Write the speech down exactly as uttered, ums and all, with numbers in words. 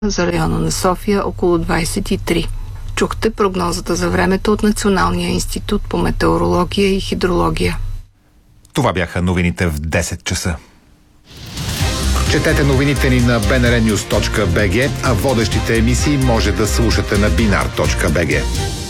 за района на София около двадесет и три. Чухте прогнозата за времето от Националния институт по метеорология и хидрология. Това бяха новините в десет часа. Четете новините ни на би ен ар нюз точка би джи, а водещите емисии може да слушате на бинар точка би джи.